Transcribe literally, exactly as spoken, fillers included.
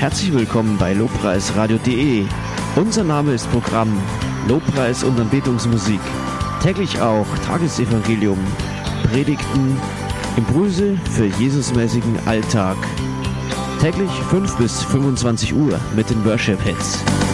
Herzlich willkommen bei lobpreisradio punkt de. Unser Name ist Programm Lobpreis und Anbetungsmusik. Täglich auch Tagesevangelium, Predigten, Impulse für Jesusmäßigen Alltag. Täglich fünf bis fünfundzwanzig Uhr mit den Worship Hits.